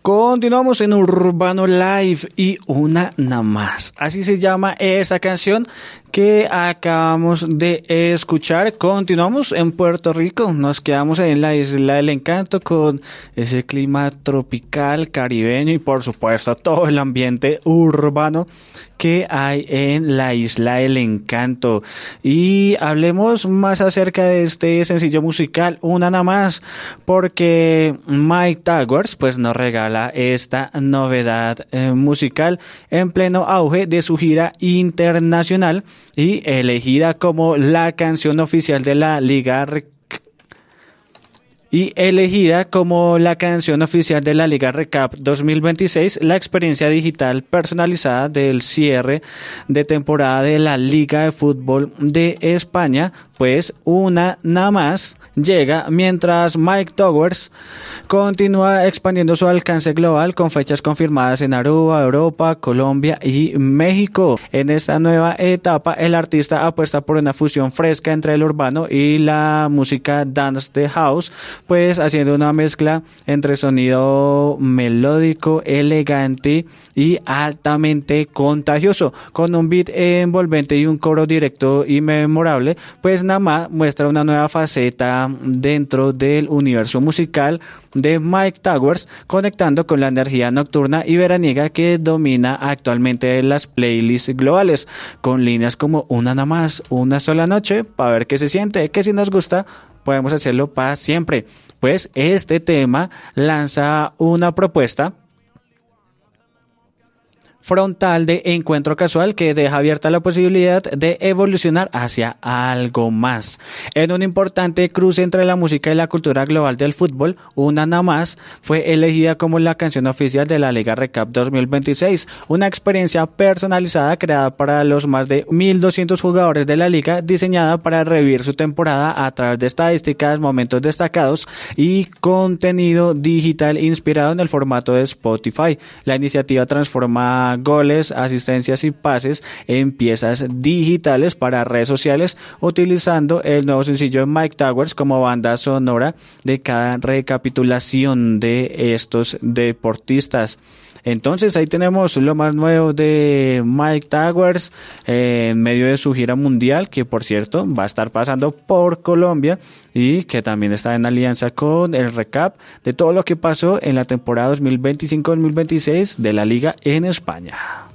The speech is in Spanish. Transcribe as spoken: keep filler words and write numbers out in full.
Continuamos en Urbano Live y una nada más. Así se llama esa canción que acabamos de escuchar. Continuamos en Puerto Rico. Nos quedamos en la Isla del Encanto con ese clima tropical, caribeño y por supuesto todo el ambiente urbano que hay en la Isla del Encanto. Y hablemos más acerca de este sencillo musical, una nada más, porque Mike Towers pues nos regala esta novedad eh, musical en pleno auge de su gira internacional y elegida como la canción oficial de la Liga Y elegida como la canción oficial de la Liga Recap dos mil veintiséis, la experiencia digital personalizada del cierre de temporada de la Liga de Fútbol de España, pues una nada más llega mientras Mike Towers continúa expandiendo su alcance global con fechas confirmadas en Aruba, Europa, Colombia y México. En esta nueva etapa, el artista apuesta por una fusión fresca entre el urbano y la música dance de house, pues haciendo una mezcla entre sonido melódico, elegante y altamente contagioso, con un beat envolvente y un coro directo y memorable, pues Nama muestra una nueva faceta dentro del universo musical de Mike Towers, conectando con la energía nocturna y veraniega que domina actualmente las playlists globales, con líneas como una nada más, una sola noche, para ver qué se siente, que si nos gusta podemos hacerlo para siempre. Pues este tema lanza una propuesta frontal de encuentro casual que deja abierta la posibilidad de evolucionar hacia algo más. En un importante cruce entre la música y la cultura global del fútbol, una nada más fue elegida como la canción oficial de la Liga Recap dos mil veintiséis, una experiencia personalizada creada para los más de mil doscientos jugadores de la liga, diseñada para revivir su temporada a través de estadísticas, momentos destacados y contenido digital inspirado en el formato de Spotify. La iniciativa transforma goles, asistencias y pases en piezas digitales para redes sociales, utilizando el nuevo sencillo de Mike Towers como banda sonora de cada recapitulación de estos deportistas. Entonces ahí tenemos lo más nuevo de Mike Towers eh, en medio de su gira mundial, que por cierto va a estar pasando por Colombia y que también está en alianza con el recap de todo lo que pasó en la temporada dos mil veinticinco dos mil veintiséis de la Liga en España.